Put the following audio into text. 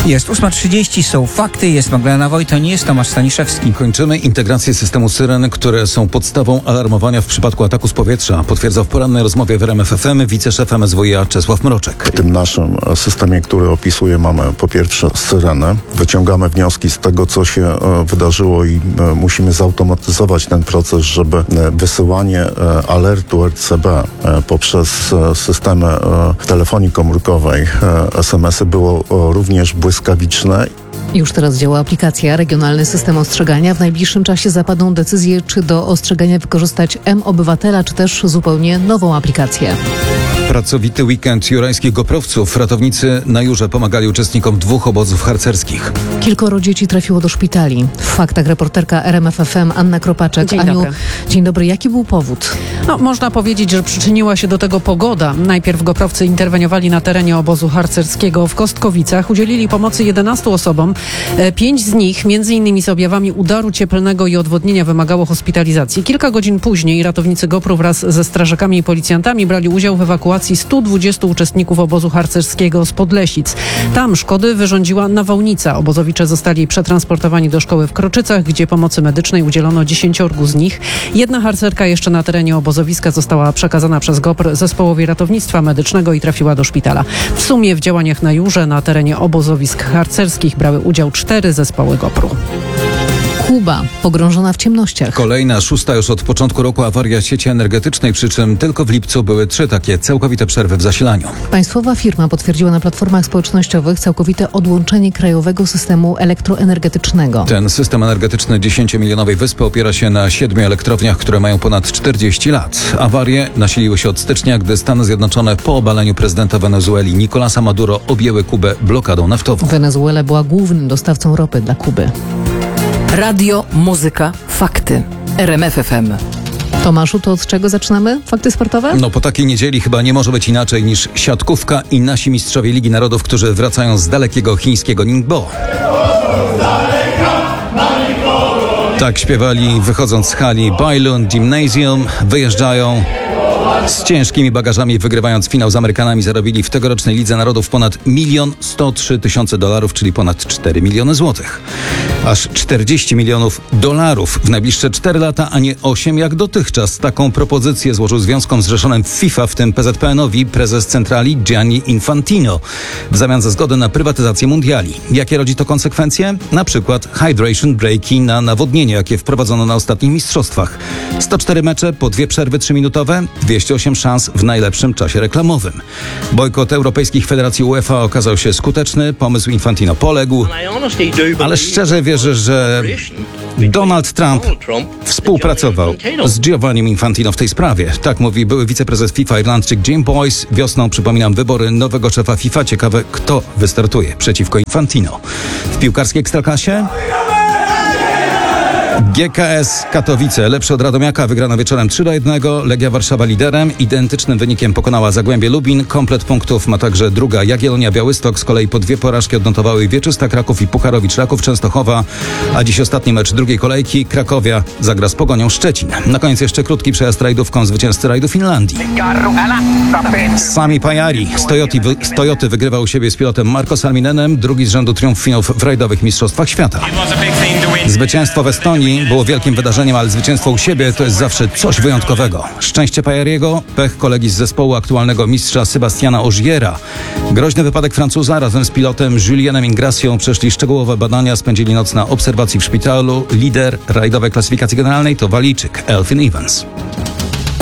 Jest 8:30, są fakty, jest Magdalena Wojton, jest Tomasz Staniszewski. Kończymy integrację systemu syren, które są podstawą alarmowania w przypadku ataku z powietrza, potwierdzał w porannej rozmowie w RMF FM wiceszef MSWiA Czesław Mroczek. W tym naszym systemie, który opisuję, mamy po pierwsze syrenę. Wyciągamy wnioski z tego, co się wydarzyło i musimy zautomatyzować ten proces, żeby wysyłanie alertu RCB poprzez systemy telefonii komórkowej, SMS-y było również błyskawiczne. Już teraz działa aplikacja Regionalny System Ostrzegania. W najbliższym czasie zapadną decyzje, czy do ostrzegania wykorzystać M-Obywatela, czy też zupełnie nową aplikację. Pracowity weekend jurajskich goprowców. Ratownicy na Jurze pomagali uczestnikom 2 obozów harcerskich. Kilkoro dzieci trafiło do szpitali. W faktach reporterka RMF FM Anna Kropaczek. Dzień Aniu, dobry. Dzień dobry. Jaki był powód? Można powiedzieć, że przyczyniła się do tego pogoda. Najpierw goprowcy interweniowali na terenie obozu harcerskiego w Kostkowicach. Udzielili pomocy 11 osobom. 5 z nich, m.in. z objawami udaru cieplnego i odwodnienia, wymagało hospitalizacji. Kilka godzin później ratownicy GoPru wraz ze strażakami i policjantami brali udział w ewakuacji 120 uczestników obozu harcerskiego z Podlesic. Tam szkody wyrządziła nawałnica. Obozowicze zostali przetransportowani do szkoły w Kroczycach, gdzie pomocy medycznej udzielono 10 z nich. Jedna harcerka jeszcze na terenie obozowiska została przekazana przez GoPr zespołowi ratownictwa medycznego i trafiła do szpitala. W sumie w działaniach na Jurze na terenie obozowisk harcerskich brały udział 4 zespoły GoPru. Kuba, pogrążona w ciemnościach. Kolejna, 6. już od początku roku awaria sieci energetycznej, przy czym tylko w lipcu były 3 takie całkowite przerwy w zasilaniu. Państwowa firma potwierdziła na platformach społecznościowych całkowite odłączenie krajowego systemu elektroenergetycznego. Ten system energetyczny 10-milionowej wyspy opiera się na 7 elektrowniach, które mają ponad 40 lat. Awarie nasiliły się od stycznia, gdy Stany Zjednoczone po obaleniu prezydenta Wenezueli Nicolasa Maduro objęły Kubę blokadą naftową. Wenezuela była głównym dostawcą ropy dla Kuby. Radio, muzyka, fakty. RMF FM. Tomaszu, to od czego zaczynamy? Fakty sportowe? Po takiej niedzieli chyba nie może być inaczej niż siatkówka i nasi mistrzowie Ligi Narodów, którzy wracają z dalekiego chińskiego Ningbo. Tak śpiewali, wychodząc z hali Bailun Gymnasium, wyjeżdżają z ciężkimi bagażami, wygrywając finał z Amerykanami. Zarobili w tegorocznej Lidze Narodów ponad $1 103 000, czyli ponad 4 miliony złotych. Aż 40 milionów dolarów w najbliższe 4 lata, a nie 8 jak dotychczas. Taką propozycję złożył związkom zrzeszonym w FIFA, w tym PZPN-owi, prezes centrali Gianni Infantino, w zamian za zgodę na prywatyzację mundiali. Jakie rodzi to konsekwencje? Na przykład hydration breaki na nawodnienie, jakie wprowadzono na ostatnich mistrzostwach. 104 mecze po 2 przerwy 3-minutowe, 208 szans w najlepszym czasie reklamowym. Bojkot europejskich federacji UEFA okazał się skuteczny, pomysł Infantino poległ, ale szczerze wierzę, że Donald Trump współpracował z Giannim Infantino w tej sprawie. Tak mówi były wiceprezes FIFA Irlandczyk Jim Boyce. Wiosną, przypominam, wybory nowego szefa FIFA. Ciekawe, kto wystartuje przeciwko Infantino. W piłkarskiej ekstraklasie GKS Katowice, lepszy od Radomiaka, wygrano wieczorem 3-1. Legia Warszawa liderem. Identycznym wynikiem pokonała Zagłębie Lubin. Komplet punktów ma także druga Jagiellonia Białystok. Z kolei po 2 porażki odnotowały Wieczysta Kraków i Pucharowicz Raków Częstochowa. A dziś ostatni mecz drugiej kolejki. Krakowia zagra z Pogonią Szczecin. Na koniec jeszcze krótki przejazd rajdówką zwycięzcy rajdu Finlandii. Sami Pajari z Toyoty wygrywał u siebie z pilotem Marco Salminenem. Drugi z rzędu triumf finałów w rajdowych mistrzostwach świata. Zwycięstwo w Estonii było wielkim wydarzeniem, ale zwycięstwo u siebie to jest zawsze coś wyjątkowego. Szczęście Pajariego, pech kolegi z zespołu aktualnego mistrza Sebastiana Ogiera. Groźny wypadek Francuza razem z pilotem Julienem Ingracią przeszli szczegółowe badania, spędzili noc na obserwacji w szpitalu. Lider rajdowej klasyfikacji generalnej to Walijczyk Elfyn Evans.